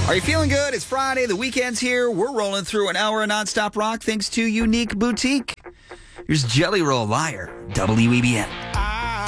Are you feeling good? It's Friday. The weekend's here. We're rolling through an hour of nonstop rock thanks to Unique Boutique. Here's Jelly Roll Liar, WEBN.